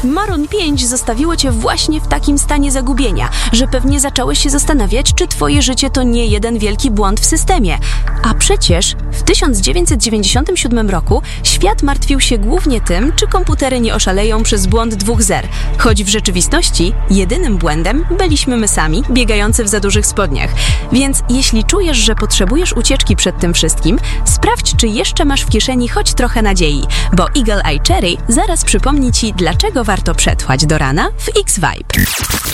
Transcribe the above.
Maroon 5 zostawiło cię właśnie w takim stanie zagubienia, że pewnie zacząłeś się zastanawiać, czy twoje życie to nie jeden wielki błąd w systemie. A przecież w 1997 roku świat martwił się głównie tym, czy komputery nie oszaleją przez błąd 2 zer, choć w rzeczywistości jedynym błędem byliśmy my sami, biegający w za dużych spodniach. Więc jeśli czujesz, że potrzebujesz ucieczki przed tym wszystkim, sprawdź, czy jeszcze masz w kieszeni choć trochę nadziei, bo Eagle Eye Cherry zaraz przypomni ci, dlaczego warto przetrwać do rana w X-Vibe.